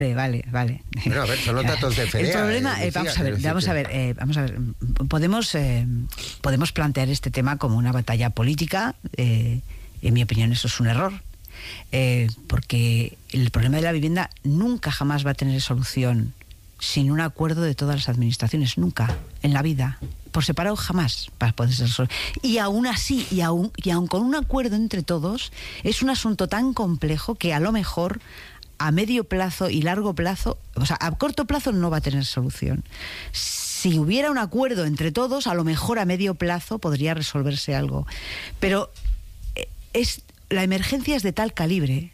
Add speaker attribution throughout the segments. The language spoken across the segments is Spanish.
Speaker 1: Vale.
Speaker 2: Bueno, a ver, son los datos de FEDEA.
Speaker 1: El problema, vamos a ver. Podemos plantear este tema como una batalla política. En mi opinión, eso es un error. Porque el problema de la vivienda nunca jamás va a tener solución sin un acuerdo de todas las administraciones. Nunca, en la vida. Por separado jamás va a poder ser resuelto. Y aún así, y aún con un acuerdo entre todos, es un asunto tan complejo que a lo mejor a medio plazo y largo plazo, o sea, a corto plazo no va a tener solución. Si hubiera un acuerdo entre todos, a lo mejor a medio plazo podría resolverse algo. Pero la emergencia es de tal calibre,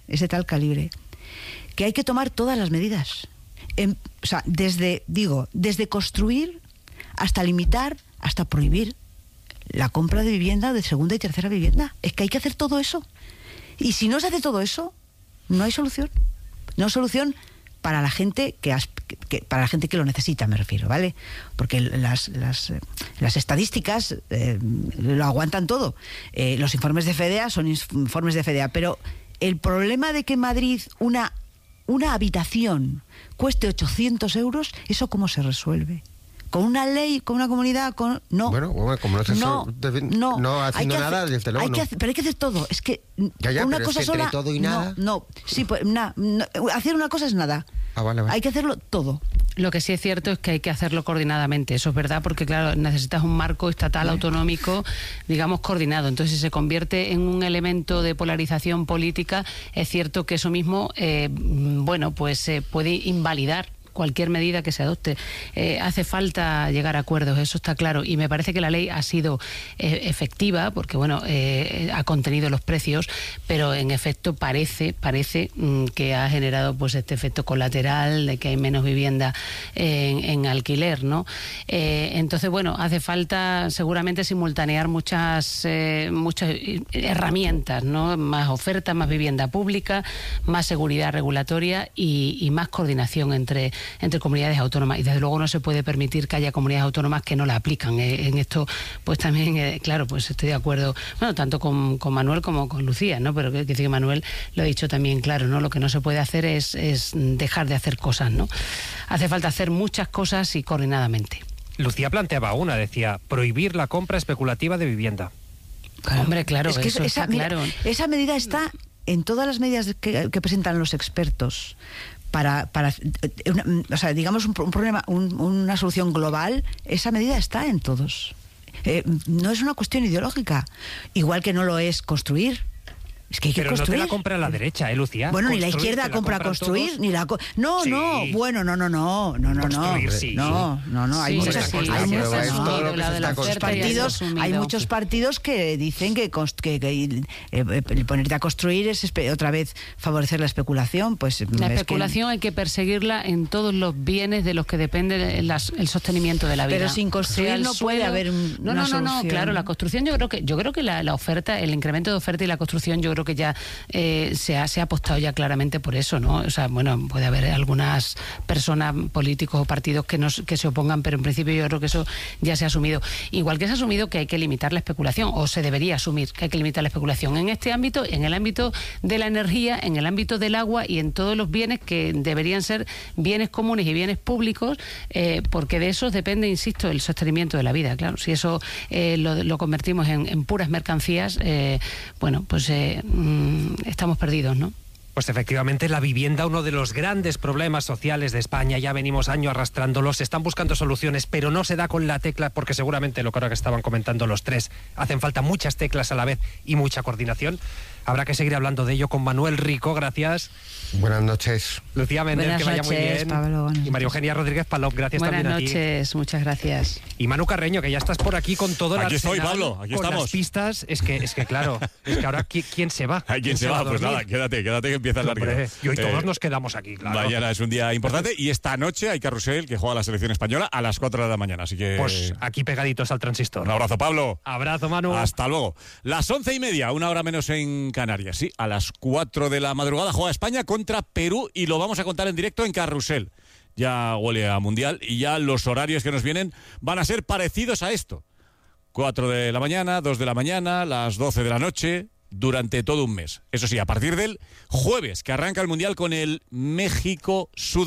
Speaker 1: que hay que tomar todas las medidas. O sea, desde construir hasta limitar, hasta prohibir la compra de vivienda, de segunda y tercera vivienda. Es que hay que hacer todo eso. Y si no se hace todo eso, no hay solución. No hay solución para la gente para la gente que lo necesita, me refiero, ¿vale? Porque las estadísticas lo aguantan todo. Los informes de FEDEA son informes de FEDEA, pero el problema de que en Madrid una habitación cueste 800 euros, ¿eso cómo se resuelve? ¿Con una ley, con una comunidad? No.
Speaker 2: Bueno, como no haciendo nada, desde luego
Speaker 1: pero hay que hacer todo. Es que
Speaker 2: una cosa sola... Entre todo y nada...
Speaker 1: Sí, pues hacer una cosa es nada.
Speaker 2: Vale.
Speaker 1: Hay que hacerlo todo.
Speaker 3: Lo que sí es cierto es que hay que hacerlo coordinadamente, eso es verdad, porque claro, necesitas un marco estatal autonómico, digamos, coordinado. Entonces, si se convierte en un elemento de polarización política, es cierto que eso mismo, puede invalidar cualquier medida que se adopte. Hace falta llegar a acuerdos, eso está claro, y me parece que la ley ha sido efectiva, porque ha contenido los precios, pero en efecto parece que ha generado pues este efecto colateral de que hay menos vivienda en alquiler, ¿no? Entonces, hace falta seguramente simultanear muchas herramientas, ¿no? Más oferta, más vivienda pública, más seguridad regulatoria y más coordinación entre comunidades autónomas, y desde luego no se puede permitir que haya comunidades autónomas que no la aplican. En esto pues también, claro, pues estoy de acuerdo, tanto con Manuel como con Lucía, ¿no? Pero que Manuel lo ha dicho también claro, ¿no? Lo que no se puede hacer es dejar de hacer cosas, ¿no? Hace falta hacer muchas cosas y coordinadamente.
Speaker 4: Lucía planteaba decía, prohibir la compra especulativa de vivienda.
Speaker 1: Claro.
Speaker 3: Hombre, claro,
Speaker 1: es que
Speaker 3: eso está claro.
Speaker 1: Esa medida está en todas las medidas que presentan los expertos. Digamos un problema, una solución global, esa medida está en todos. No es una cuestión ideológica, igual que no lo es construir. Es que hay que construir.
Speaker 4: Pero no te la compra la derecha, Lucía.
Speaker 1: Bueno, ni la izquierda compra construir, todos. Ni la... No,
Speaker 4: sí.
Speaker 1: No.
Speaker 4: Construir, sí.
Speaker 1: No. Hay muchos partidos que dicen que ponerte a construir es otra vez favorecer la especulación. Pues
Speaker 3: la especulación hay que perseguirla en todos los bienes de los que depende el sostenimiento de la vida.
Speaker 1: Pero sin construir no puede haber una solución.
Speaker 3: No, claro, la construcción yo creo que la oferta, el incremento de oferta y la construcción, yo creo que ya se ha apostado ya claramente por eso, ¿no? O sea, puede haber algunas personas, políticos o partidos que se opongan, pero en principio yo creo que eso ya se ha asumido. Igual que se ha asumido que hay que limitar la especulación, o se debería asumir que hay que limitar la especulación en este ámbito, en el ámbito de la energía, en el ámbito del agua y en todos los bienes que deberían ser bienes comunes y bienes públicos, porque de eso depende, insisto, el sostenimiento de la vida. Claro, si eso lo convertimos en puras mercancías, estamos perdidos, ¿no?
Speaker 4: Pues efectivamente la vivienda, uno de los grandes problemas sociales de España, ya venimos años arrastrándolo, se están buscando soluciones, pero no se da con la tecla, porque seguramente lo que ahora que estaban comentando los tres, hacen falta muchas teclas a la vez y mucha coordinación. Habrá que seguir hablando de ello con Manuel Rico, gracias.
Speaker 2: Buenas noches.
Speaker 4: Lucía Méndez, que vaya muy bien.
Speaker 1: Pablo,
Speaker 4: y María Eugenia Rodríguez Palop, gracias también a ti.
Speaker 3: Buenas noches, muchas gracias.
Speaker 4: Y Manu Carreño, que ya estás por aquí con todo el
Speaker 5: arsenal. Aquí estoy, Pablo, aquí
Speaker 4: con
Speaker 5: estamos.
Speaker 4: Las pistas, es que claro, es que ahora ¿quién se va?
Speaker 5: ¿Quién se va? Pues nada, quédate que empieza el largo.
Speaker 4: Y hoy todos nos quedamos aquí, claro.
Speaker 5: Mañana es un día importante y esta noche hay carrusel que juega la selección española a las 4 de la mañana, así que...
Speaker 4: Pues aquí pegaditos al transistor.
Speaker 5: Un abrazo, Pablo.
Speaker 4: Abrazo, Manu.
Speaker 5: Hasta luego. Las 11:30, una hora menos en Canarias, sí, a las 4 de la madrugada juega España contra Perú y lo vamos a contar en directo en Carrusel. Ya huele a Mundial y ya los horarios que nos vienen van a ser parecidos a esto. 4 de la mañana, 2 de la mañana, las 12 de la noche, durante todo un mes. Eso sí, a partir del jueves, que arranca el Mundial con el México-Sudáfrica.